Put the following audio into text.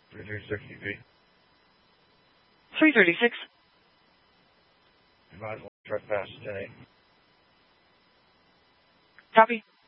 360 feet. 336. You might as well trespass today. Copy.